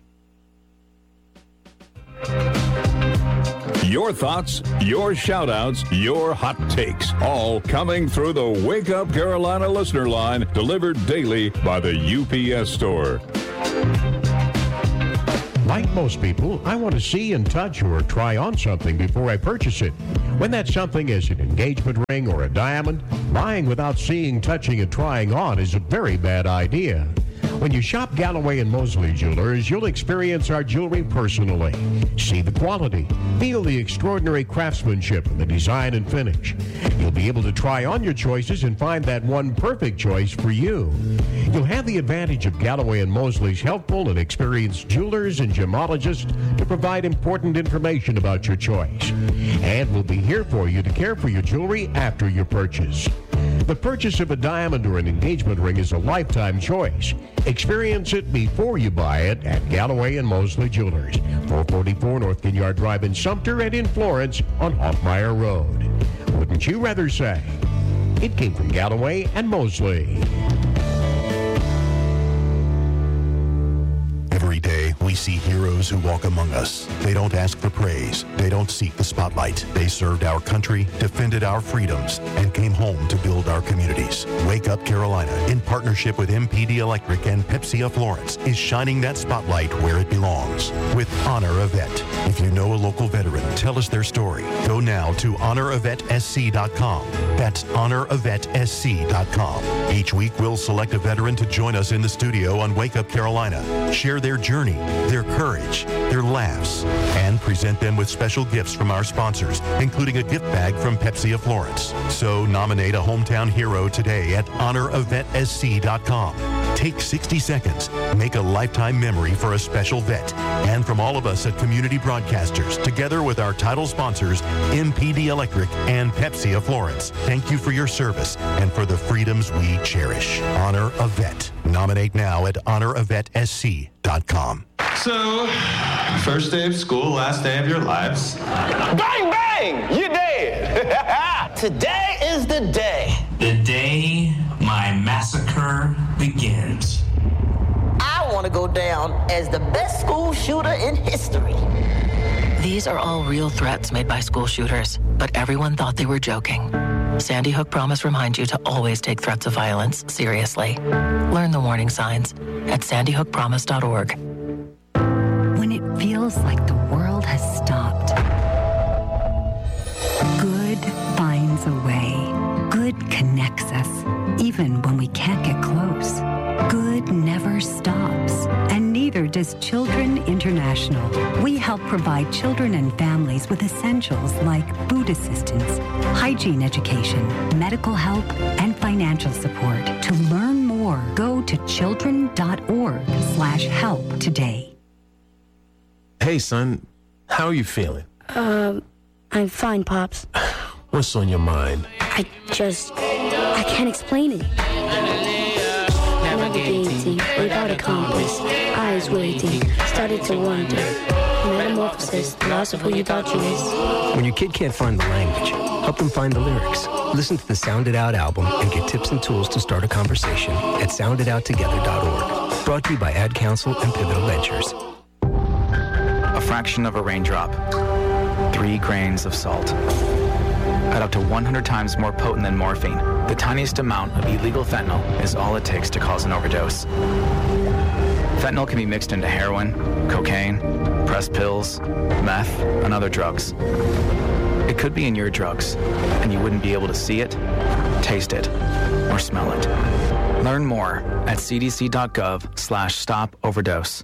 Your thoughts, your shout-outs, your hot takes, all coming through the Wake Up Carolina listener line, delivered daily by the U P S Store. Like most people, I want to see and touch or try on something before I purchase it. When that something is an engagement ring or a diamond, buying without seeing, touching, and trying on is a very bad idea. When you shop Galloway and Mosley Jewelers, you'll experience our jewelry personally. See the quality, feel the extraordinary craftsmanship and the design and finish. You'll be able to try on your choices and find that one perfect choice for you. You'll have the advantage of Galloway and Mosley's helpful and experienced jewelers and gemologists to provide important information about your choice. And we'll be here for you to care for your jewelry after your purchase. The purchase of a diamond or an engagement ring is a lifetime choice. Experience it before you buy it at Galloway and Mosley Jewelers, four forty-four North Ginyard Drive in Sumter and in Florence on Hoffmeyer Road. Wouldn't you rather say? It came from Galloway and Mosley. Every day, we see heroes who walk among us. They don't ask for praise. They don't seek the spotlight. They served our country, defended our freedoms, and came home to build our communities. Wake Up Carolina, in partnership with M P D Electric and Pepsi of Florence, is shining that spotlight where it belongs with Honor a Vet. If you know a local veteran, tell us their story. Go now to honor a vet s c dot com. That's honor a vet s c dot com. Each week, we'll select a veteran to join us in the studio on Wake Up Carolina. Share their journey, their courage, their laughs, and present them with special gifts from our sponsors, including a gift bag from Pepsi of Florence. So nominate a hometown hero today at honor a vet s c dot com. Take sixty seconds. Make a lifetime memory for a special vet. And from all of us at Community Broadcasters, together with our title sponsors, M P D Electric and Pepsi of Florence, thank you for your service and for the freedoms we cherish. Honor a Vet. Nominate now at honor a vet s c dot com. So, first day of school, last day of your lives. Bang, bang! You're dead! Today is the day. The day my massacre begins. I want to go down as the best school shooter in history. These are all real threats made by school shooters, but everyone thought they were joking. Sandy Hook Promise reminds you to always take threats of violence seriously. Learn the warning signs at sandy hook promise dot org. When it feels like the world has stopped, good finds a way. Good connects us, even when we can't get close. Good never stops, and neither does Children International. We help provide children and families with essentials like food assistance, hygiene education, medical help, and financial support. To learn more, go to children dot org slash help today. Hey, son, how are you feeling? Um, I'm fine, Pops. What's on your mind? I just, I can't explain it. Navigating without a compass, eyes waiting, started to wonder. Metamorphosis, the loss of who you thought you was. When your kid can't find the language, help them find the lyrics. Listen to the Sound It Out album and get tips and tools to start a conversation at sound it out together dot org. Brought to you by Ad Council and Pivotal Ventures. A fraction of a raindrop, three grains of salt. At up to one hundred times more potent than morphine, the tiniest amount of illegal fentanyl is all it takes to cause an overdose. Fentanyl can be mixed into heroin, cocaine, pressed pills, meth, and other drugs. It could be in your drugs, and you wouldn't be able to see it, taste it, or smell it. Learn more at c d c dot gov slash stop overdose.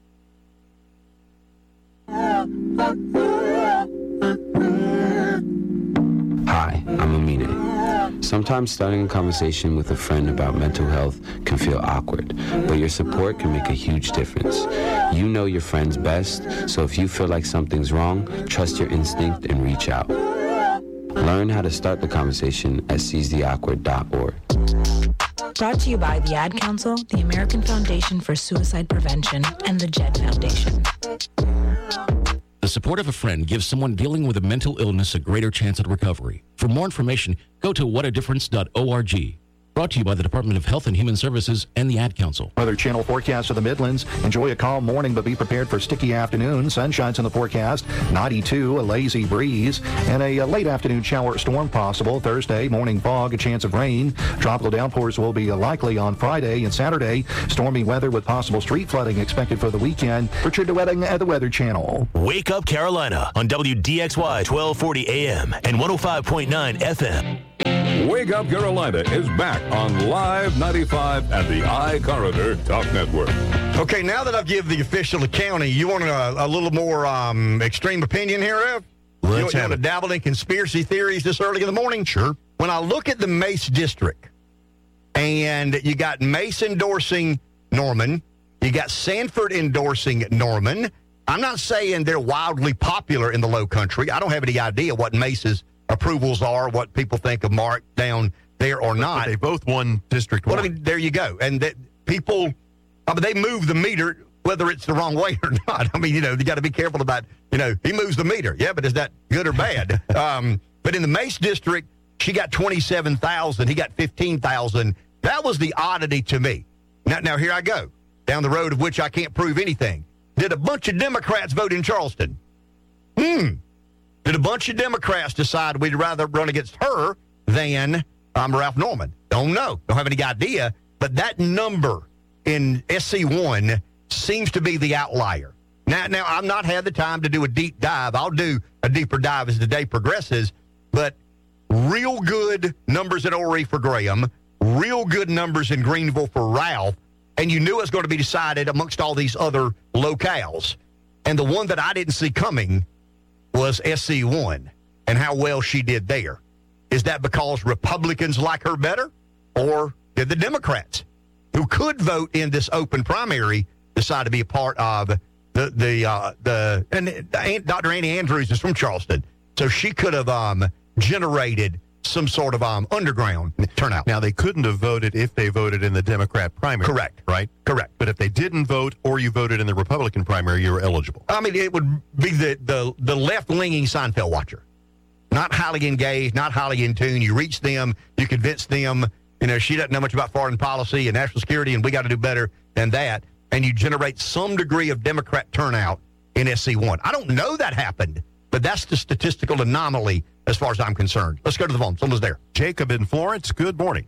Hi, I'm Amine. Sometimes starting a conversation with a friend about mental health can feel awkward, but your support can make a huge difference. You know your friends best, so if you feel like something's wrong, trust your instinct and reach out. Learn how to start the conversation at seize the awkward dot org. Brought to you by the Ad Council, the American Foundation for Suicide Prevention, and the Jed Foundation. The support of a friend gives someone dealing with a mental illness a greater chance at recovery. For more information, go to what a difference dot org. Brought to you by the Department of Health and Human Services and the Ad Council. Weather Channel forecast of the Midlands. Enjoy a calm morning, but be prepared for sticky afternoon. Sunshine's in the forecast. ninety-two, a lazy breeze, and a, a late afternoon shower or storm possible. Thursday, morning fog, a chance of rain. Tropical downpours will be likely on Friday and Saturday. Stormy weather with possible street flooding expected for the weekend. Richard DeWetting at the Weather Channel. Wake Up Carolina on W D X Y twelve forty A M and one oh five point nine F M. Wake Up Carolina is back on Live ninety-five and the iCorridor Talk Network. Okay, now that I've given the official accounting, you want a, a little more um, extreme opinion here, Ev? Let's you, you want to dabble in conspiracy theories this early in the morning? Sure. When I look at the Mace District, and you got Mace endorsing Norman, you got Sanford endorsing Norman. I'm not saying they're wildly popular in the Low Country. I don't have any idea what Mace's approvals are, what people think of Mark down there or not. But they both won District well, one. I mean, there you go. And that people, I mean, they move the meter, whether it's the wrong way or not. I mean, you know, you got to be careful about, you know, he moves the meter. Yeah, but is that good or bad? um, but in the Mace District, she got twenty-seven thousand. He got fifteen thousand. That was the oddity to me. Now, now, here I go, down the road of which I can't prove anything. Did a bunch of Democrats vote in Charleston? Hmm. Did a bunch of Democrats decide we'd rather run against her than um, Ralph Norman? Don't know. Don't have any idea. But that number in S C one seems to be the outlier. Now, now I've not had the time to do a deep dive. I'll do a deeper dive as the day progresses. But real good numbers at Horry for Graham, real good numbers in Greenville for Ralph, and you knew it was going to be decided amongst all these other locales. And the one that I didn't see coming was S C one and how well she did there. Is that because Republicans like her better? Or did the Democrats, who could vote in this open primary, decide to be a part of the, the, uh, the, and Doctor Annie Andrews is from Charleston, so she could have um, generated some sort of um, underground turnout. Now, they couldn't have voted if they voted in the Democrat primary. Correct. Right? Correct. But if they didn't vote or you voted in the Republican primary, you were eligible. I mean, it would be the, the, the left-leaning Seinfeld watcher. Not highly engaged, not highly in tune. You reach them, you convince them, you know, she doesn't know much about foreign policy and national security, and we got to do better than that. And you generate some degree of Democrat turnout in S C one. I don't know that happened, but that's the statistical anomaly as far as I'm concerned. Let's go to the phone. Someone's there. Jacob in Florence, good morning.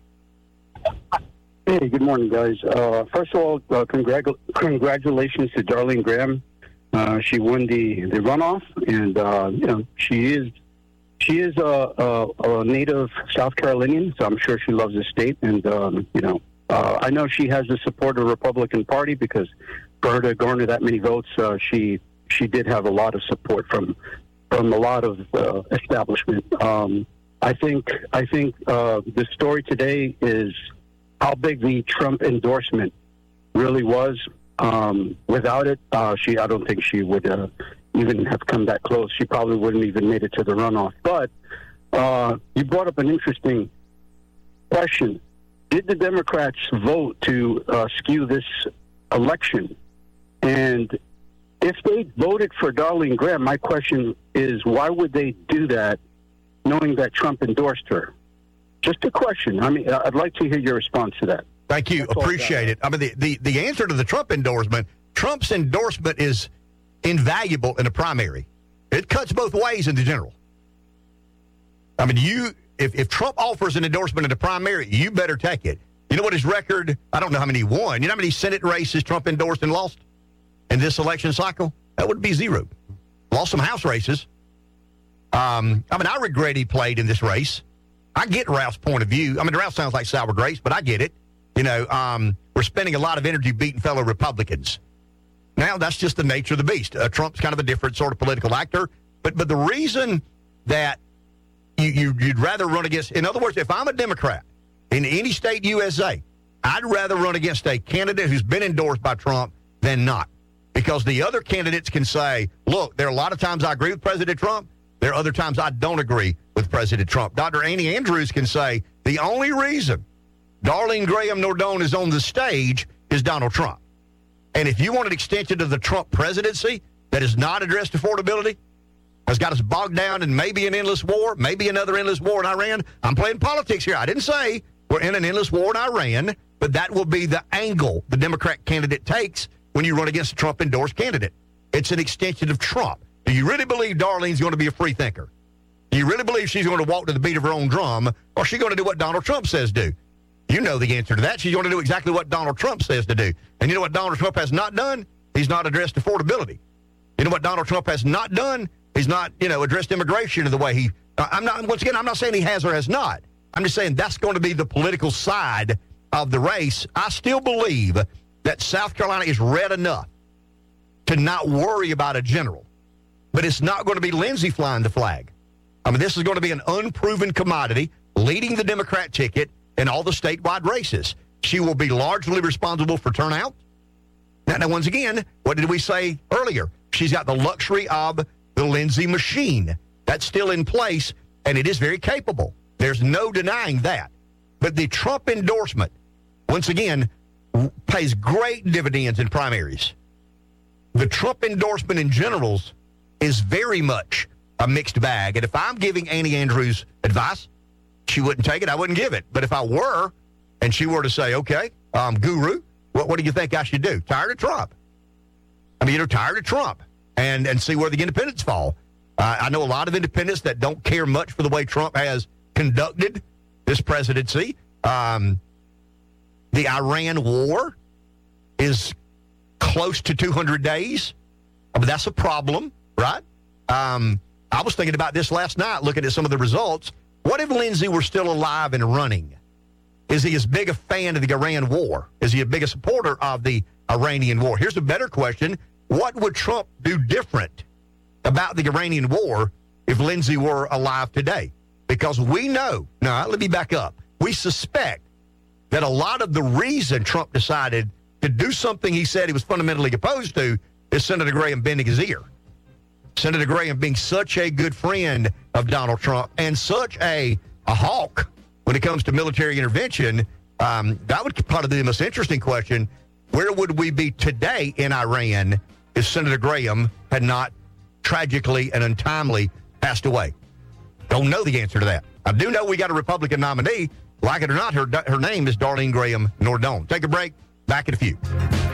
Hey, good morning, guys. Uh, first of all, uh, congratu- congratulations to Darlene Graham. Uh, she won the, the runoff, and uh, you know she is she is a, a, a native South Carolinian, so I'm sure she loves the state. And um, you know, uh, I know she has the support of the Republican Party because for her to garner that many votes, uh, she she did have a lot of support from. from a lot of uh, establishment. Um, I think I think uh, the story today is how big the Trump endorsement really was. Um, without it, uh, she I don't think she would uh, even have come that close. She probably wouldn't even made it to the runoff. But uh, you brought up an interesting question. Did the Democrats vote to uh, skew this election? And if they voted for Darlene Graham, my question is, why would they do that knowing that Trump endorsed her? Just a question. I mean, I'd like to hear your response to that. Thank you. That's Appreciate it. I mean, the, the, the answer to the Trump endorsement, Trump's endorsement is invaluable in a primary. It cuts both ways in the general. I mean, you if, if Trump offers an endorsement in a primary, you better take it. You know what his record, I don't know how many he won. You know how many Senate races Trump endorsed and lost in this election cycle? That would be zero. Lost some House races. Um, I mean, I regret he played in this race. I get Ralph's point of view. I mean, Ralph sounds like sour grapes, but I get it. You know, um, we're spending a lot of energy beating fellow Republicans. Now, that's just the nature of the beast. Uh, Trump's kind of a different sort of political actor. But but the reason that you, you, you'd rather run against, in other words, if I'm a Democrat in any state U S A, I'd rather run against a candidate who's been endorsed by Trump than not. Because the other candidates can say, look, there are a lot of times I agree with President Trump. There are other times I don't agree with President Trump. Doctor Annie Andrews can say the only reason Darlene Graham Nordone is on the stage is Donald Trump. And if you want an extension of the Trump presidency that is not addressed affordability, has got us bogged down in maybe an endless war, maybe another endless war in Iran, I'm playing politics here. I didn't say We're in an endless war in Iran, but that will be the angle the Democrat candidate takes when you run against a Trump-endorsed candidate. It's an extension of Trump. Do you really believe Darlene's going to be a free thinker? Do you really believe she's going to walk to the beat of her own drum, or is she going to do what Donald Trump says do? You know the answer to that. She's going to do exactly what Donald Trump says to do. And you know what Donald Trump has not done? He's not addressed affordability. You know what Donald Trump has not done? He's not, you know, addressed immigration in the way he... I'm not, once again, I'm not saying he has or has not. I'm just saying that's going to be the political side of the race. I still believe that South Carolina is red enough to not worry about a general. But it's not going to be Lindsey flying the flag. I mean, this is going to be an unproven commodity leading the Democrat ticket in all the statewide races. She will be largely responsible for turnout. Now, now, once again, what did we say earlier? She's got the luxury of the Lindsey machine. That's still in place, and it is very capable. There's no denying that. But the Trump endorsement, once again, pays great dividends in primaries. The Trump endorsement in generals is very much a mixed bag. And if I'm giving Annie Andrews advice, she wouldn't take it. I wouldn't give it. But if I were, and she were to say, okay, um, guru, what, what do you think I should do? Tired of Trump. I mean, you're tired of Trump. And, and see where the independents fall. Uh, I know a lot of independents that don't care much for the way Trump has conducted this presidency. Um, the Iran war is close to two hundred days. I mean, that's a problem, right? Um, I was thinking about this last night, looking at some of the results. What if Lindsey were still alive and running? Is he as big a fan of the Iran war? Is he a big a supporter of the Iranian war? Here's a better question. What would Trump do different about the Iranian war if Lindsey were alive today? Because we know, now let me back up. We suspect that a lot of the reason Trump decided to do something he said he was fundamentally opposed to is Senator Graham bending his ear. Senator Graham being such a good friend of Donald Trump and such a, a hawk when it comes to military intervention, um, that would probably be the most interesting question. Where would we be today in Iran if Senator Graham had not tragically and untimely passed away? Don't know the answer to that. I do know we got a Republican nominee. Like it or not, her her name is Darlene Graham Nordone. Take a break. Back in a few.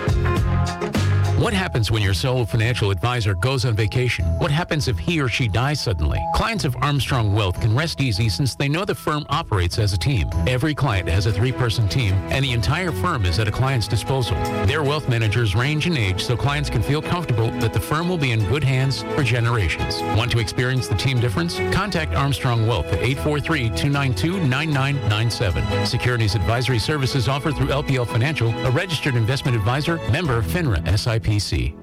What happens when your sole financial advisor goes on vacation? What happens if he or she dies suddenly? Clients of Armstrong Wealth can rest easy since they know the firm operates as a team. Every client has a three-person team, and the entire firm is at a client's disposal. Their wealth managers range in age so clients can feel comfortable that the firm will be in good hands for generations. Want to experience the team difference? Contact Armstrong Wealth at eight four three, two nine two, nine nine nine seven. Securities advisory services offered through L P L Financial, a registered investment advisor, member FINRA S I P C.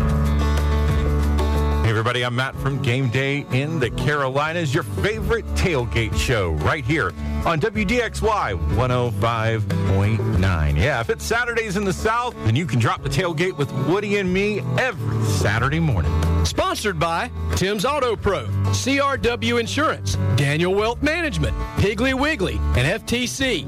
Hey everybody, I'm Matt from Game Day in the Carolinas, your favorite tailgate show right here on W D X Y one oh five point nine. Yeah, if it's Saturdays in the South, then you can drop the tailgate with Woody and me every Saturday morning. Sponsored by Tim's Auto Pro, C R W Insurance, Daniel Wealth Management, Piggly Wiggly, and F T C.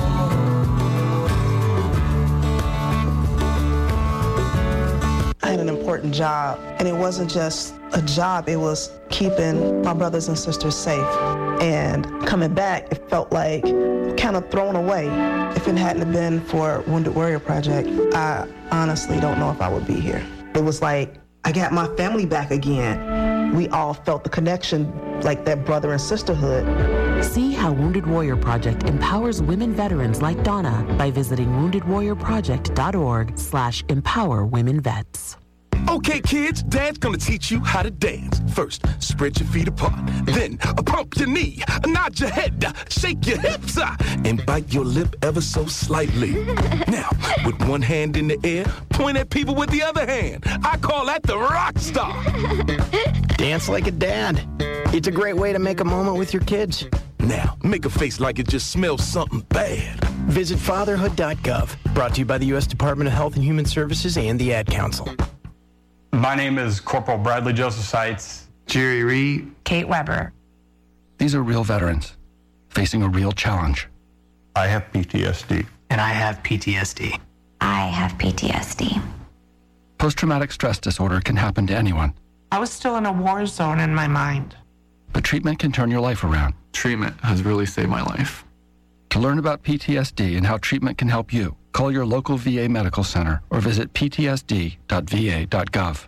I had an important job, and it wasn't just a job, it was keeping my brothers and sisters safe. And coming back, it felt like kind of thrown away. If it hadn't been for Wounded Warrior Project, I honestly don't know if I would be here. It was like, I got my family back again. We all felt the connection, like that brother and sisterhood. See how Wounded Warrior Project empowers women veterans like Donna by visiting wounded warrior project dot org slash empower women vets. Okay, kids, Dad's gonna teach you how to dance. First, spread your feet apart. Then, uh, pump your knee, uh, nod your head, uh, shake your hips, uh, and bite your lip ever so slightly. Now, with one hand in the air, point at people with the other hand. I call that the rock star. Dance like a dad. It's a great way to make a moment with your kids. Now, make a face like it just smells something bad. Visit fatherhood dot gov. Brought to you by the U S Department of Health and Human Services and the Ad Council. My name is Corporal Bradley Joseph Seitz. Jerry Reed. Kate Weber. These are real veterans facing a real challenge. I have P T S D. And I have P T S D. I have P T S D. Post-traumatic stress disorder can happen to anyone. I was still in a war zone in my mind. But treatment can turn your life around. Treatment has really saved my life. To learn about P T S D and how treatment can help you, call your local V A medical center or visit p t s d dot v a dot gov.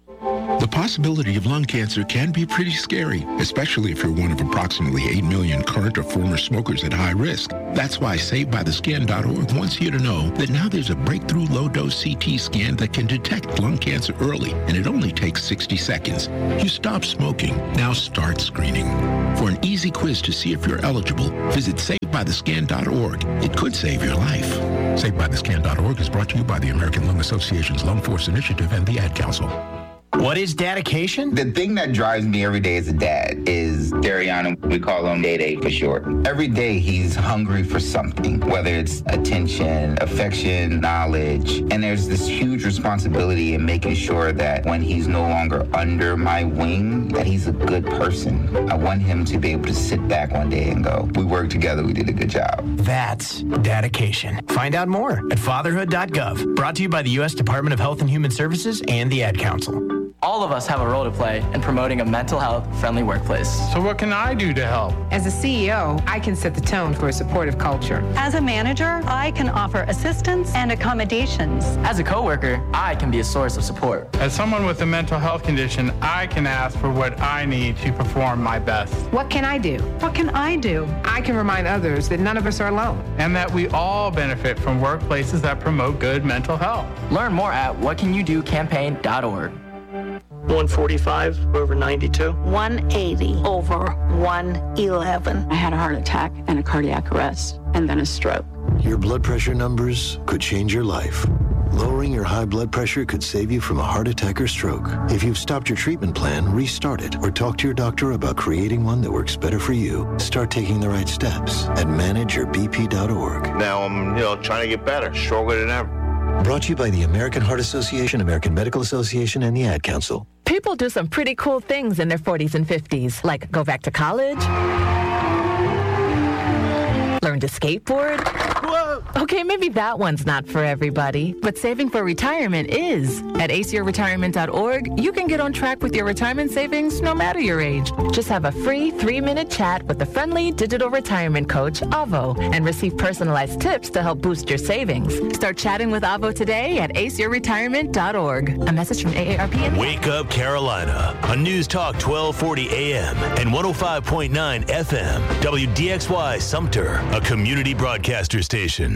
The possibility of lung cancer can be pretty scary, especially if you're one of approximately eight million current or former smokers at high risk. That's why Save By The Scan dot org wants you to know that now there's a breakthrough low-dose C T scan that can detect lung cancer early, and it only takes sixty seconds. You stop smoking, now start screening. For an easy quiz to see if you're eligible, visit Save By The Scan dot org. It could save your life. Save By The Scan dot org is brought to you by the American Lung Association's Lung Force Initiative and the Ad Council. What is dedication? The thing that drives me every day as a dad is Dariana. We call him Day Day for short. Every day he's hungry for something, whether it's attention, affection, knowledge. And there's this huge responsibility in making sure that when he's no longer under my wing, that he's a good person. I want him to be able to sit back one day and go, we worked together, we did a good job. That's dedication. Find out more at fatherhood dot gov. Brought to you by the U S Department of Health and Human Services and the Ad Council. All of us have a role to play in promoting a mental health friendly workplace. So what can I do to help? As a C E O, I can set the tone for a supportive culture. As a manager, I can offer assistance and accommodations. As a coworker, I can be a source of support. As someone with a mental health condition, I can ask for what I need to perform my best. What can I do? What can I do? I can remind others that none of us are alone. And that we all benefit from workplaces that promote good mental health. Learn more at what can you do campaign dot org. one forty-five over ninety-two. one eighty over one eleven. I had a heart attack and a cardiac arrest and then a stroke. Your blood pressure numbers could change your life. Lowering your high blood pressure could save you from a heart attack or stroke. If you've stopped your treatment plan, restart it or talk to your doctor about creating one that works better for you. Start taking the right steps at manage your b p dot org. Now I'm, you know, trying to get better, stronger than ever. Brought to you by the American Heart Association, American Medical Association, and the Ad Council. People do some pretty cool things in their forties and fifties, like go back to college, learn to skateboard. Whoa. Okay, maybe that one's not for everybody, but saving for retirement is. At ace your retirement dot org, you can get on track with your retirement savings no matter your age. Just have a free three-minute chat with the friendly digital retirement coach, Avo, and receive personalized tips to help boost your savings. Start chatting with Avo today at ace your retirement dot org. A message from A A R P. And Wake Up Carolina on News Talk twelve forty A M and one oh five point nine F M. W D X Y Sumter, a community broadcaster station.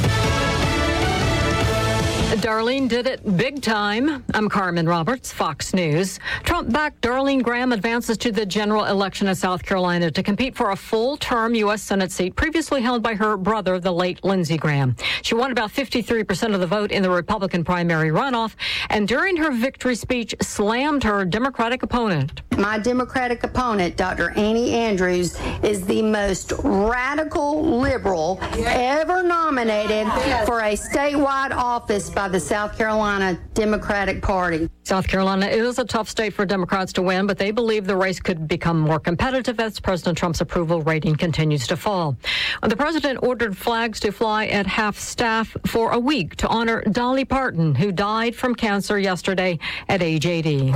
Darlene did it big time. I'm Carmen Roberts, Fox News. Trump-backed Darlene Graham advances to the general election in South Carolina to compete for a full-term U S Senate seat previously held by her brother, the late Lindsey Graham. She won about fifty-three percent of the vote in the Republican primary runoff, and during her victory speech, slammed her Democratic opponent. My Democratic opponent, Doctor Annie Andrews, is the most radical liberal ever nominated for a statewide office by the South Carolina Democratic Party. South Carolina is a tough state for Democrats to win, but they believe the race could become more competitive as President Trump's approval rating continues to fall. The president ordered flags to fly at half staff for a week to honor Dolly Parton, who died from cancer yesterday at age eighty.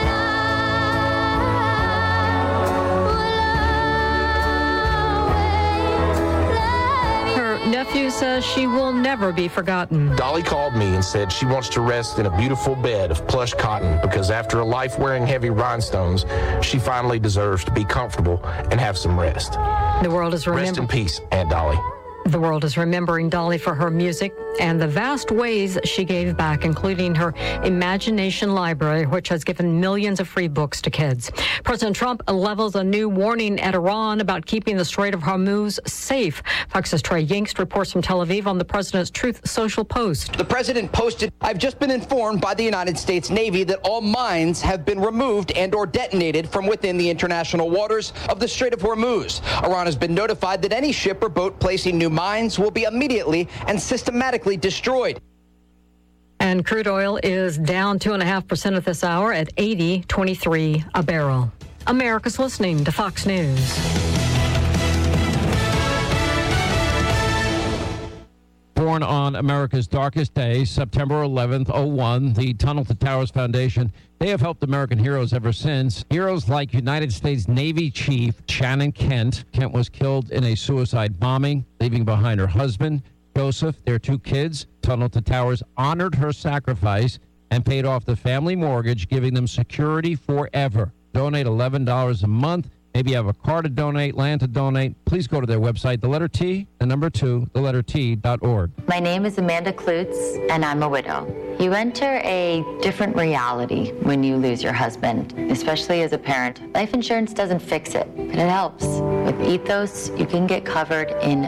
Nephew says she will never be forgotten. Dolly called me and said she wants to rest in a beautiful bed of plush cotton because after a life wearing heavy rhinestones, she finally deserves to be comfortable and have some rest. The world is remembering. Rest in peace, Aunt Dolly. The world is remembering Dolly for her music and the vast ways she gave back, including her Imagination Library, which has given millions of free books to kids. President Trump levels a new warning at Iran about keeping the Strait of Hormuz safe. Fox's Trey Yingst reports from Tel Aviv on the president's Truth Social post. The president posted, "I've just been informed by the United States Navy that all mines have been removed and or detonated from within the international waters of the Strait of Hormuz. Iran has been notified that any ship or boat placing new mines will be immediately and systematically destroyed." And crude oil is down two point five percent at this hour at eighty twenty-three a barrel. America's listening to Fox News. Born on America's darkest day, September eleventh, oh one, the Tunnel to Towers Foundation, they have helped American heroes ever since. Heroes like United States Navy Chief Shannon Kent. Kent was killed in a suicide bombing, leaving behind her husband, Joseph, their two kids. Tunnel to Towers honored her sacrifice and paid off the family mortgage, giving them security forever. Donate eleven dollars a month. Maybe you have a car to donate, land to donate. Please go to their website, the letter T, the number two, the letter T dot org. My name is Amanda Klutz, and I'm a widow. You enter a different reality when you lose your husband, especially as a parent. Life insurance doesn't fix it, but it helps. With Ethos, you can get covered in